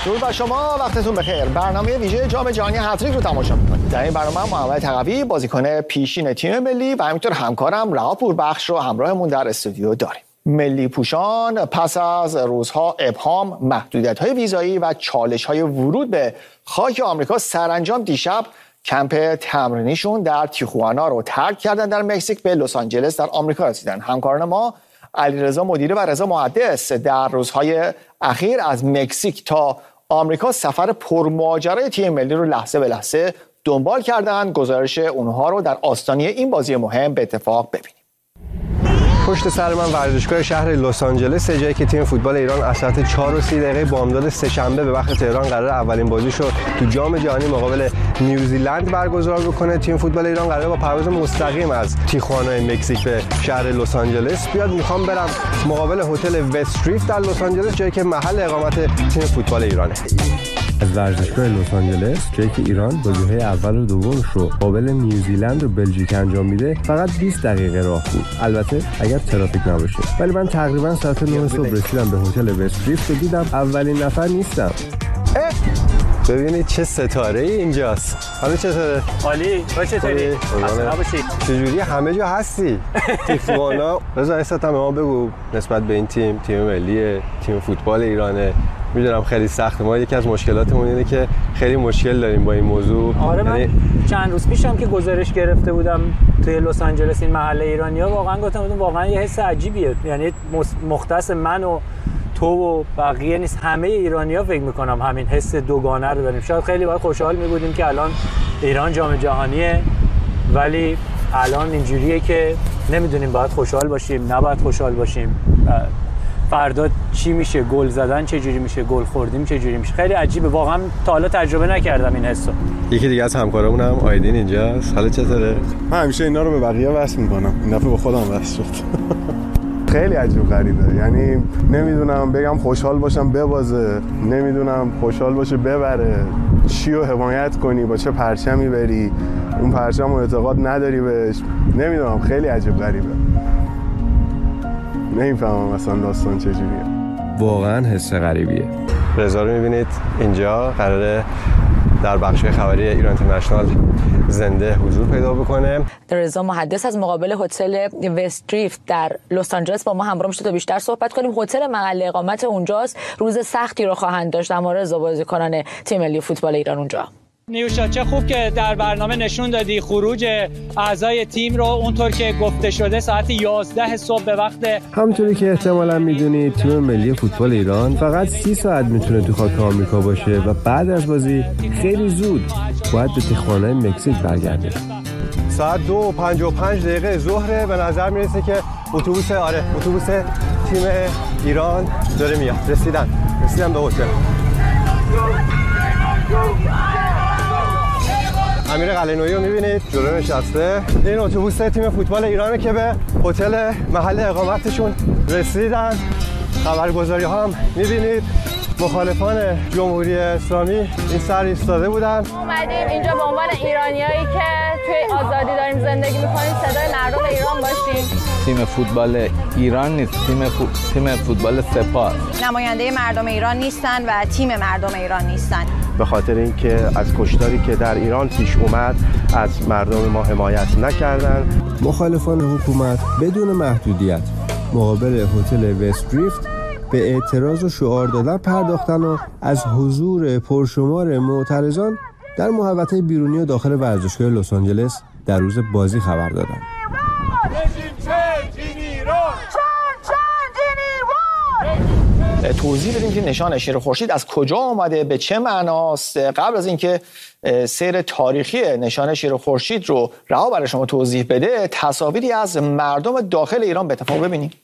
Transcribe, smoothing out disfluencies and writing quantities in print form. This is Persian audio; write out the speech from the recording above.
درود بر شما، وقتتون بخیر. برنامه ویژه جام جهانی هتریک رو تماشا می‌کنید. در این برنامه محمد تقوی بازیکن پیشین تیم ملی و همینطور همکارم رها پوربخش رو همراهمون در استودیو داریم. ملی پوشان پس از روزها ابهام، محدودیت‌های ویزایی و چالش‌های ورود به خاک آمریکا سرانجام دیشب کمپ تمرینیشون در تیخوانا رو ترک کردن در مکزیک به لس آنجلس در آمریکا رسیدن. همکاران ما علیرضا مدیری و رضا محدث در روزهای اخیر از مکزیک تا آمریکا سفر پرماجرای تیم ملی رو لحظه به لحظه دنبال کردن. گزارش اونها رو در آستانه این بازی مهم به اتفاق ببینیم. پشت سر من ورزشگاه شهر لس آنجلس، جایی که تیم فوتبال ایران از ساعت 4:30 بامداد سه‌شنبه به وقت تهران قرار اولین بازیشو تو جام جهانی مقابل نیوزیلند برگزار بکنه. تیم فوتبال ایران قراره با پرواز مستقیم از تیخوانا مکزیک به شهر لس آنجلس بیاد. میخوام برم مقابل هتل وستریف در لس آنجلس، جایی که محل اقامت تیم فوتبال ایرانه. از ورزشگاه لس آنجلس، جایی که ایران بازی‌های اول و دومش رو مقابل نیوزیلند و بلژیک انجام میده، فقط 20 دقیقه راه بود. البته اگر ترافیک نباشه. ولی من تقریبا ساعت 9 صبح رسیدم به هتل وستریف که دیدم اولین نفر نیستم. ببینید چه ستاره‌ای اینجاست. حالا چطوره؟ عالی. تو چطوری؟ اصلا نباشی. چجوری همه جا هستی؟ تیخوانا. رضا حساتم ما بگو نسبت به این تیم ملی، تیم فوتبال ایرانه. میدونم خیلی سخته. ما یکی از مشکلاتمون اینه که خیلی مشکل داریم با این موضوع. آره، من چند روز پیشم که گزارش گرفته بودم توی لس آنجلس این محله ایرانی‌ها، واقعا گفتم واقعا یه حس عجیبیه. یعنی مختص من و تو و بقیه نیست، همه ایرانی‌ها فکر می‌کنم همین حس دوگانه رو داریم. شاید خیلی باید خوشحال می‌بودیم که الان ایران جام جهانیه، ولی الان اینجوریه که نمی‌دونیم باید خوشحال باشیم، نباید خوشحال باشیم. فردا چی میشه، گل زدن چه جوری میشه، گل خوردیم چه جوری میشه. خیلی عجیبه، واقعا تا حالا تجربه نکردم این حسو. یکی دیگه از همکارامون هم آیدین اینجاست. حالا چطوره؟ من همیشه اینا رو به بقیه وصل میکنم، این دفعه به خودم وصل شد. خیلی عجیب غریبه، یعنی نمیدونم بگم خوشحال باشم ببازه، نمیدونم خوشحال باشه ببره، چی رو حمایت کنی، با چه پرچمی بری، اون پرچم رو اعتقاد نداری بهش، نمیدونم، خیلی عجیب غریبه. نمیفهمم اصلا داستان چجوریه. واقعا حس غریبیه. رضا رو میبینید اینجا قراره در بخش خبری ایران اینترنشنال زنده حضور پیدا بکنه. رضا محدث از مقابل هتل وستریف در لس آنجلس با ما همراه میشه تا بیشتر صحبت کنیم. هتل محل اقامت اونجاست. روز سختی رو خواهند داشت اما رضا بازیکنان تیم ملی فوتبال ایران اونجا. نیوشا، چه خوب که در برنامه نشون دادی خروج اعضای تیم رو اونطور که گفته شده ساعت 11 صبح به وقت. همونطوری که احتمالاً میدونید تیم ملی فوتبال ایران فقط 30 ساعت میتونه تو خاک آمریکا باشه و بعد از بازی خیلی زود باید به تیخوانا مکزیک برگرده. ساعت 2:55 ظهر به نظر میرسه که اتوبوس تیم ایران داره میاد. رسیدن به هتل. امیر قلعه‌نویی رو می‌بینید جلو نشسته. این اتوبوس تیم فوتبال ایرانه که به هتل محل اقامتشون رسیدن. خبرگزاری‌ها هم می‌بینید مخالفان جمهوری اسلامی این سر ایستاده بودن. اومدیم اینجا به عنوان ایرانیایی که توی آزادی داریم زندگی می‌کنیم صدای مردم ایران باشیم. تیم فوتبال ایران نیست، تیم فوتبال سپاه. نماینده مردم ایران نیستن و تیم مردم ایران نیستن. به خاطر اینکه از کشتاری که در ایران پیش اومد از مردم ما حمایت نکردن. مخالفان حکومت بدون محدودیت مقابل هتل وستریفت به اعتراض و شعار دادن پرداختن و از حضور پرشمار معترضان در محوطه بیرونی و داخل ورزشگاه لس آنجلس در روز بازی خبر دادند. توضیح بدیم که نشان شیر خورشید از کجا آمده، به چه معناست. قبل از اینکه سیر تاریخی نشان شیر خورشید رو رها برای شما توضیح بده، تصاویری از مردم داخل ایران به اتفاق ببینیم.